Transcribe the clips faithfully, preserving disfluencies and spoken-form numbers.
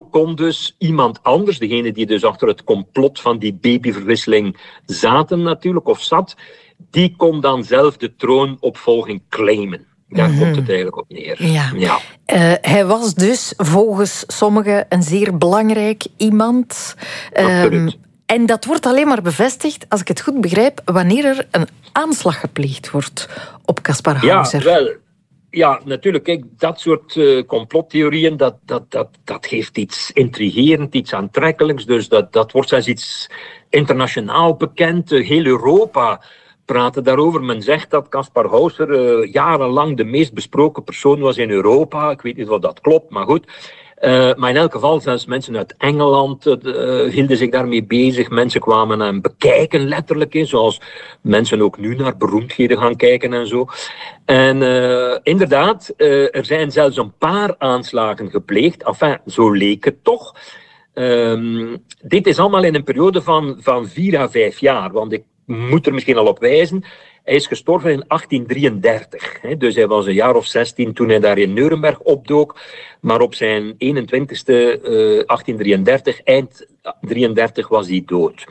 kon dus iemand anders, degene die dus achter het complot van die babyverwisseling zaten natuurlijk, of zat, die kon dan zelf de troonopvolging claimen. Daar mm-hmm. komt het eigenlijk op neer. Ja. Ja. Uh, hij was dus volgens sommigen een zeer belangrijk iemand. Um, en dat wordt alleen maar bevestigd, als ik het goed begrijp, wanneer er een aanslag gepleegd wordt op Caspar Hauser. Ja, wel. Ja, natuurlijk. Kijk, dat soort uh, complottheorieën, dat, dat, dat, dat geeft iets intrigerend, iets aantrekkelijks. Dus dat, dat wordt zelfs iets internationaal bekend. Uh, heel Europa praten daarover. Men zegt dat Caspar Hauser uh, jarenlang de meest besproken persoon was in Europa. Ik weet niet of dat klopt, maar goed. Uh, maar in elk geval, zelfs mensen uit Engeland uh, hielden zich daarmee bezig. Mensen kwamen hem bekijken, letterlijk. He, zoals mensen ook nu naar beroemdheden gaan kijken en zo. En uh, inderdaad, uh, er zijn zelfs een paar aanslagen gepleegd. Enfin, zo leek het toch. Um, dit is allemaal in een periode van, van vier à vijf jaar. Want ik moet er misschien al op wijzen. Hij is gestorven in achttien drieëndertig. Hè, dus hij was een jaar of zestien toen hij daar in Nuremberg opdook. Maar op zijn eenentwintigste, uh, achttien drieëndertig, eind drieëndertig, was hij dood.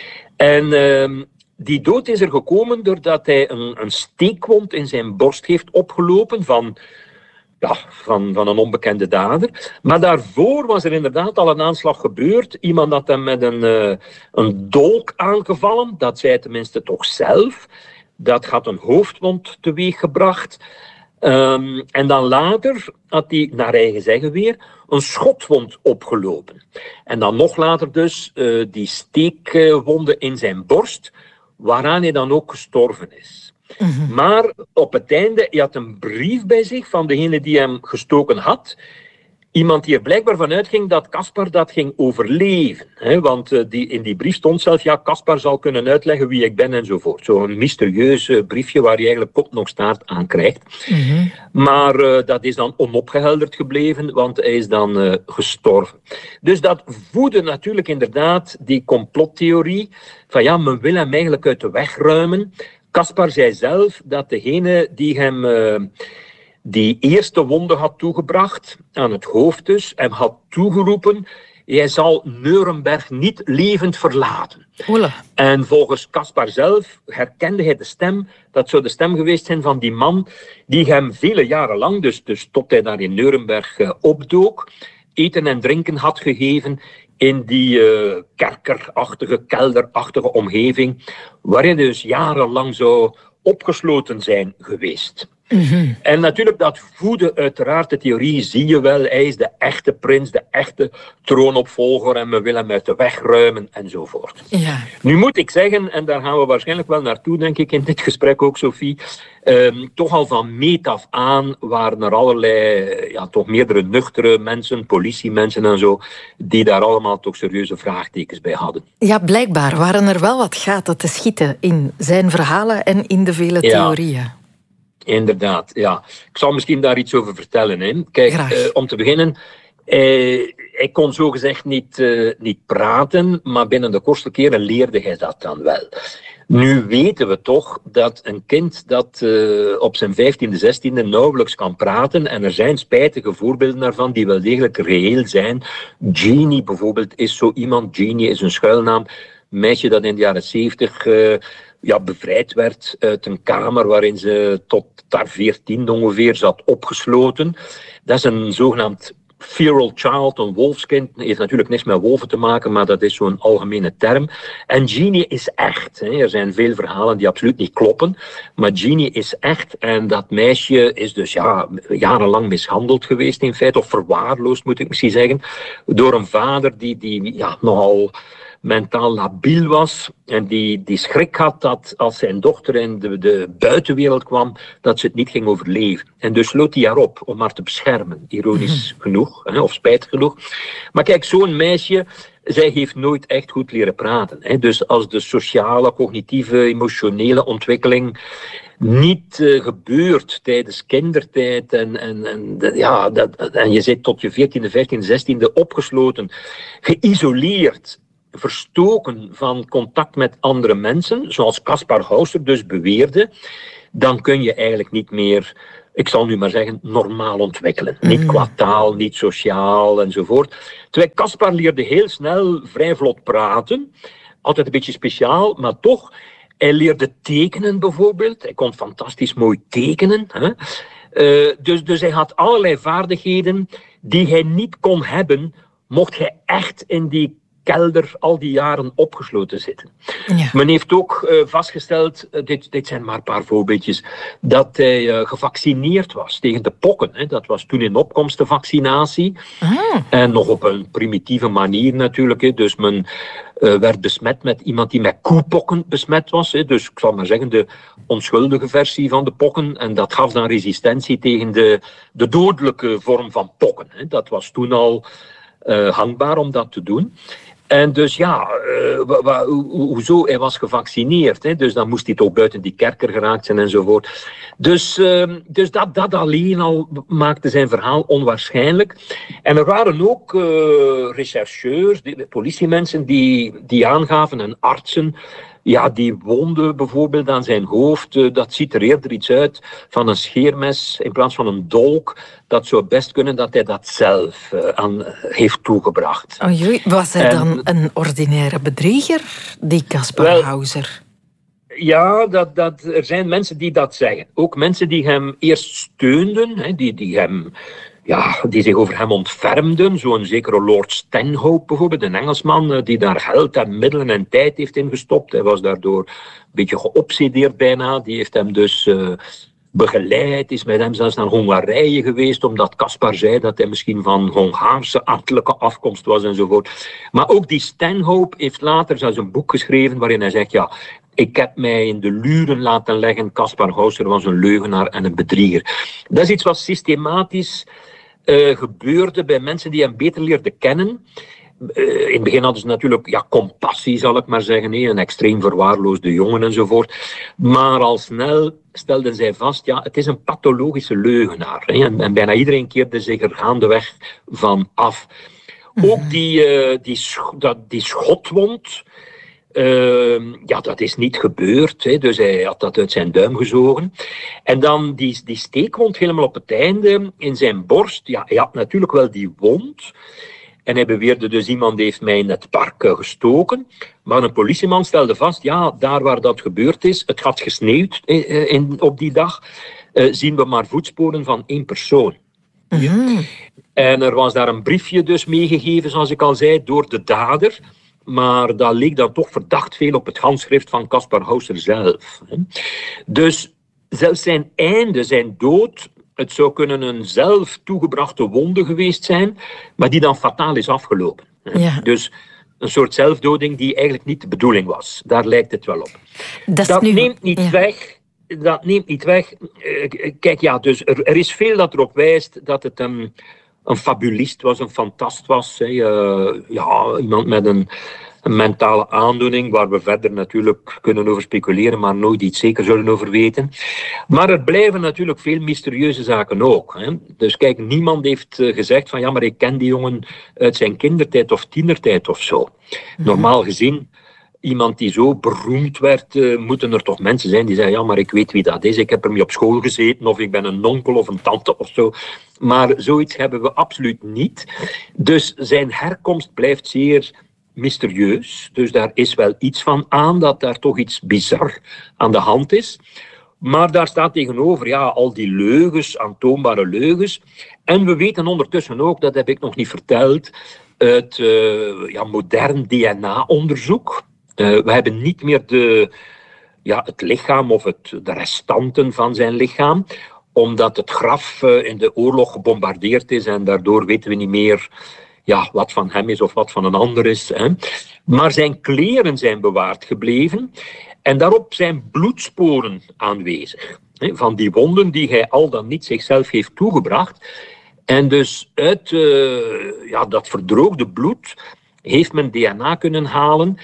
En uh, die dood is er gekomen doordat hij een, een steekwond in zijn borst heeft opgelopen van... Ja, van, van een onbekende dader. Maar daarvoor was er inderdaad al een aanslag gebeurd. Iemand had hem met een, uh, een dolk aangevallen. Dat zei tenminste toch zelf. Dat had een hoofdwond teweeggebracht. Um, en dan later had hij, naar eigen zeggen weer, een schotwond opgelopen. En dan nog later dus uh, die steekwonden in zijn borst, waaraan hij dan ook gestorven is. Mm-hmm. Maar op het einde, hij had een brief bij zich van degene die hem gestoken had. Iemand die er blijkbaar van uitging dat Caspar dat ging overleven. Hè? Want uh, die, in die brief stond zelf, ja, Caspar zal kunnen uitleggen wie ik ben enzovoort. Zo'n mysterieus uh, briefje waar je eigenlijk kop nog staart aan krijgt. Mm-hmm. Maar uh, dat is dan onopgehelderd gebleven, want hij is dan uh, gestorven. Dus dat voedde natuurlijk inderdaad die complottheorie van ja, men wil hem eigenlijk uit de weg ruimen. Caspar zei zelf dat degene die hem uh, die eerste wonde had toegebracht, aan het hoofd dus, hem had toegeroepen, jij zal Nuremberg niet levend verlaten. Oele. En volgens Caspar zelf herkende hij de stem, dat zou de stem geweest zijn van die man die hem vele jaren lang, dus, dus tot hij daar in Nuremberg uh, opdook, eten en drinken had gegeven in die uh, kerkerachtige, kelderachtige omgeving, waarin dus jarenlang zou opgesloten zijn geweest. Mm-hmm. En natuurlijk, dat voedde uiteraard de theorie, zie je wel, hij is de echte prins, de echte troonopvolger en we willen hem uit de weg ruimen enzovoort. Ja. Nu moet ik zeggen, en daar gaan we waarschijnlijk wel naartoe, denk ik, in dit gesprek ook, Sophie, um, toch al van meet af aan waren er allerlei, ja, toch meerdere nuchtere mensen, politiemensen en zo, die daar allemaal toch serieuze vraagtekens bij hadden. Ja, blijkbaar waren er wel wat gaten te schieten in zijn verhalen en in de vele ja. theorieën. Inderdaad, ja. Ik zal misschien daar iets over vertellen. Hè. Kijk, uh, om te beginnen, uh, hij kon zogezegd niet, uh, niet praten, maar binnen de kortste keren leerde hij dat dan wel. Nu weten we toch dat een kind dat uh, op zijn vijftiende, zestiende nauwelijks kan praten, en er zijn spijtige voorbeelden daarvan die wel degelijk reëel zijn. Jeannie bijvoorbeeld is zo iemand, Jeannie is een schuilnaam, een meisje dat in de jaren zeventig... Uh, ja, bevrijd werd uit een kamer waarin ze tot haar veertiende ongeveer zat opgesloten. Dat is een zogenaamd feral child, een wolfskind. Het heeft natuurlijk niks met wolven te maken, maar dat is zo'n algemene term. En Jeannie is echt. Hè. Er zijn veel verhalen die absoluut niet kloppen, maar Jeannie is echt. En dat meisje is dus ja, jarenlang mishandeld geweest in feite, of verwaarloosd moet ik misschien zeggen, door een vader die, die ja, nogal mentaal labiel was en die, die schrik had dat als zijn dochter in de, de buitenwereld kwam, dat ze het niet ging overleven. En dus sloot hij haar op om haar te beschermen, ironisch mm-hmm. genoeg, hè, of spijtig genoeg. Maar kijk, zo'n meisje, zij heeft nooit echt goed leren praten. Hè. Dus als de sociale, cognitieve, emotionele ontwikkeling niet uh, gebeurt tijdens kindertijd en, en, en, de, ja, dat, en je zit tot je veertiende, vijftiende, zestiende opgesloten, geïsoleerd, verstoken van contact met andere mensen, zoals Caspar Hauser dus beweerde, dan kun je eigenlijk niet meer ik zal nu maar zeggen, normaal ontwikkelen. Mm. Niet qua taal, niet sociaal enzovoort. Terwijl Caspar leerde heel snel vrij vlot praten. Altijd een beetje speciaal, maar toch. Hij leerde tekenen bijvoorbeeld. Hij kon fantastisch mooi tekenen. Hè? Uh, dus, dus hij had allerlei vaardigheden die hij niet kon hebben, mocht hij echt in die kelder al die jaren opgesloten zitten. Ja. Men heeft ook uh, vastgesteld, uh, dit, dit zijn maar een paar voorbeeldjes, dat hij uh, gevaccineerd was tegen de pokken. Hè. Dat was toen in opkomst de vaccinatie. Ah. En nog op een primitieve manier natuurlijk. Hè. Dus men uh, werd besmet met iemand die met koepokken besmet was. Hè. Dus ik zal maar zeggen, de onschuldige versie van de pokken. En dat gaf dan resistentie tegen de, de dodelijke vorm van pokken. Hè. Dat was toen al uh, hangbaar om dat te doen. En dus ja, uh, wa, wa, ho, hoezo? Hij was gevaccineerd. Hè? Dus dan moest hij toch buiten die kerker geraakt zijn enzovoort. Dus, uh, dus dat, dat alleen al maakte zijn verhaal onwaarschijnlijk. En er waren ook uh, rechercheurs, die, politiemensen die, die aangaven en artsen. Ja, die wonde bijvoorbeeld aan zijn hoofd. Uh, dat ziet er eerder iets uit van een scheermes in plaats van een dolk. Dat zou best kunnen dat hij dat zelf uh, aan heeft toegebracht. Oei, was hij en, dan een ordinaire bedrieger, die Caspar Hauser? Ja, dat, dat, er zijn mensen die dat zeggen. Ook mensen die hem eerst steunden, hè, die, die, hem, ja, die zich over hem ontfermden. Zo'n zekere Lord Stanhope bijvoorbeeld, een Engelsman die daar geld en middelen en tijd heeft ingestopt. Hij was daardoor een beetje geobsedeerd bijna. Die heeft hem dus uh, begeleid, is met hem zelfs naar Hongarije geweest, omdat Caspar zei dat hij misschien van Hongaarse ambtelijke afkomst was enzovoort. Maar ook die Stanhope heeft later zelfs een boek geschreven waarin hij zegt, ja, ik heb mij in de luren laten leggen, Caspar Hauser was een leugenaar en een bedrieger. Dat is iets wat systematisch uh, gebeurde bij mensen die hem beter leerden kennen. Uh, in het begin hadden ze natuurlijk ja, compassie, zal ik maar zeggen, nee, een extreem verwaarloosde jongen enzovoort. Maar al snel stelden zij vast, ja, het is een pathologische leugenaar. Hè, en, en bijna iedereen keerde zich er gaandeweg van af. Mm-hmm. Ook die, uh, die, sch- dat, die schotwond, uh, ja, dat is niet gebeurd. Hè, dus hij had dat uit zijn duim gezogen. En dan die, die steekwond helemaal op het einde in zijn borst. Ja, hij had natuurlijk wel die wond. En hij beweerde dus, iemand heeft mij in het park gestoken. Maar een politieman stelde vast, ja, daar waar dat gebeurd is, het had gesneeuwd in, in, op die dag, uh, zien we maar voetsporen van één persoon. Mm-hmm. En er was daar een briefje dus meegegeven, zoals ik al zei, door de dader. Maar dat leek dan toch verdacht veel op het handschrift van Caspar Hauser zelf. Dus zelfs zijn einde, zijn dood, het zou kunnen een zelf toegebrachte wonde geweest zijn, maar die dan fataal is afgelopen. Ja. Dus een soort zelfdoding die eigenlijk niet de bedoeling was. Daar lijkt het wel op. Dat, dat nu... neemt niet ja. weg. Dat neemt niet weg. Kijk, ja, dus er, er is veel dat erop wijst dat het een, een fabulist was, een fantast was. Hè. Uh, ja, iemand met een, een mentale aandoening, waar we verder natuurlijk kunnen over speculeren, maar nooit iets zeker zullen over weten. Maar er blijven natuurlijk veel mysterieuze zaken ook. Hè. Dus kijk, niemand heeft gezegd van ja, maar ik ken die jongen uit zijn kindertijd of tienertijd of zo. Normaal gezien, iemand die zo beroemd werd, uh, moeten er toch mensen zijn die zeggen, ja, maar ik weet wie dat is, ik heb ermee op school gezeten, of ik ben een onkel of een tante of zo. Maar zoiets hebben we absoluut niet. Dus zijn herkomst blijft zeer mysterieus. Dus daar is wel iets van aan, dat daar toch iets bizar aan de hand is. Maar daar staat tegenover, ja, al die leugens, aantoonbare leugens. En we weten ondertussen ook, dat heb ik nog niet verteld, uit uh, ja, modern D N A-onderzoek. Uh, we hebben niet meer de, ja, het lichaam of het, de restanten van zijn lichaam, omdat het graf uh, in de oorlog gebombardeerd is en daardoor weten we niet meer ja, wat van hem is of wat van een ander is. Hè. Maar zijn kleren zijn bewaard gebleven en daarop zijn bloedsporen aanwezig. Hè, van die wonden die hij al dan niet zichzelf heeft toegebracht. En dus uit uh, ja, dat verdroogde bloed heeft men D N A kunnen halen.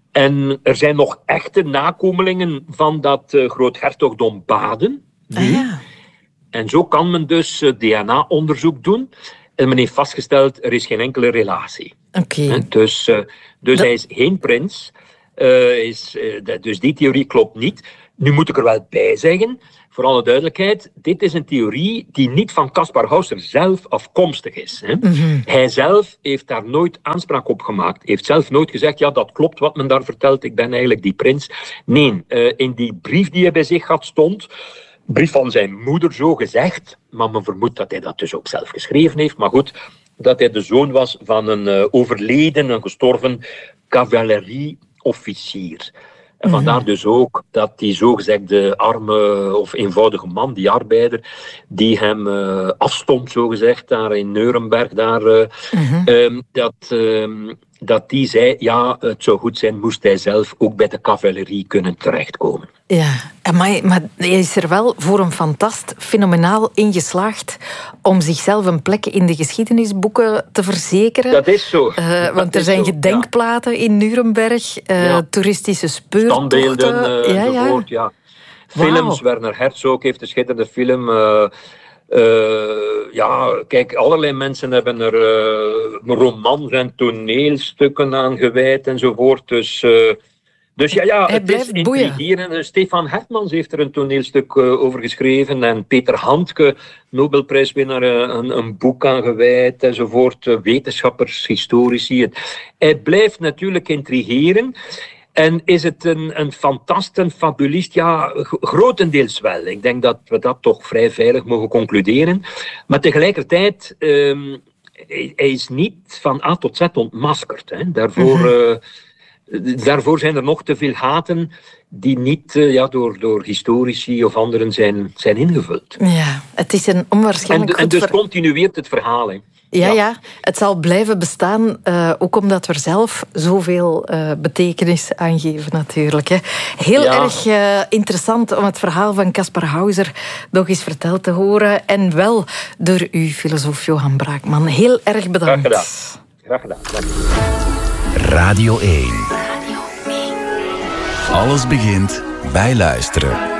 En er zijn nog echte nakomelingen van dat uh, groothertogdom Baden. Ah, ja. En zo kan men dus uh, D N A-onderzoek doen. En men heeft vastgesteld, er is geen enkele relatie. Okay. Dus, uh, dus dat... hij is geen prins. Uh, is, uh, dus die theorie klopt niet. Nu moet ik er wel bij zeggen, voor alle duidelijkheid, dit is een theorie die niet van Caspar Hauser zelf afkomstig is. Hè. Mm-hmm. Hij zelf heeft daar nooit aanspraak op gemaakt. Hij heeft zelf nooit gezegd, ja, dat klopt wat men daar vertelt, ik ben eigenlijk die prins. Nee, uh, in die brief die hij bij zich had stond, brief van zijn moeder zo gezegd, maar men vermoedt dat hij dat dus ook zelf geschreven heeft, maar goed, dat hij de zoon was van een uh, overleden, een gestorven cavalerieofficier. En vandaar dus ook dat die zogezegde arme of eenvoudige man, die arbeider, die hem uh, afstond, zogezegd, daar in Nuremberg, daar, uh, mm-hmm. um, dat, um, dat die zei, ja, het zou goed zijn, moest hij zelf ook bij de cavalerie kunnen terechtkomen. Ja, maar, maar hij is er wel voor een fantast fenomenaal in geslaagd om zichzelf een plek in de geschiedenisboeken te verzekeren. Dat is zo. Uh, want er zijn zo, gedenkplaten ja. in Nuremberg, uh, ja. toeristische speurtochten. Standbeelden, uh, ja, enzovoort, ja. ja. Films, wow. Werner Herzog heeft een schitterende film... Uh, Uh, ja, kijk, allerlei mensen hebben er uh, romans en toneelstukken aan gewijd enzovoort. Dus, uh, dus ja, ja het is intrigerend. Stefan Hertmans heeft er een toneelstuk uh, over geschreven en Peter Handke, Nobelprijswinnaar, uh, een, een boek aan gewijd enzovoort. Uh, wetenschappers, historici. Het, hij blijft natuurlijk intrigeren. En is het een, een fantast, een fabulist? Ja, grotendeels wel. Ik denk dat we dat toch vrij veilig mogen concluderen. Maar tegelijkertijd, um, hij, hij is niet van A tot Z ontmaskerd. Hè. Daarvoor, mm-hmm. uh, daarvoor zijn er nog te veel gaten die niet uh, ja, door, door historici of anderen zijn, zijn ingevuld. Ja, het is een onwaarschijnlijk En, en dus ver... continueert het verhaal, hè. Ja, ja, ja, het zal blijven bestaan, uh, ook omdat we er zelf zoveel uh, betekenis aan geven natuurlijk. Hè. Heel ja. erg uh, interessant om het verhaal van Caspar Hauser nog eens verteld te horen. En wel door u, filosoof Johan Braakman. Heel erg bedankt. Graag gedaan. Graag gedaan. Dank. Radio één. Alles begint bij luisteren.